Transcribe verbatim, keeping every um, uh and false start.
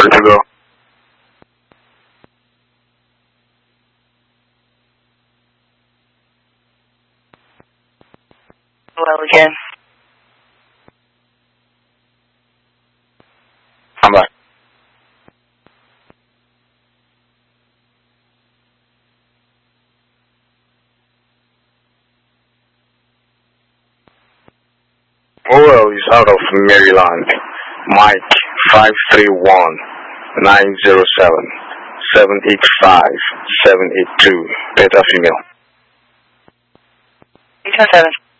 Ready to go. Well, again. I'm back. Well, is out of Maryland. Mike five three one nine zero seven seven eight five seven eight two. Beta female. eight seven seven.